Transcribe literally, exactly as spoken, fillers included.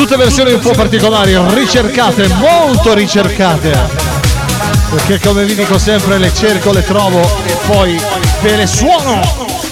tutte versioni un po' particolari, ricercate, molto ricercate, perché come vi dico sempre le cerco, le trovo e poi ve le suono.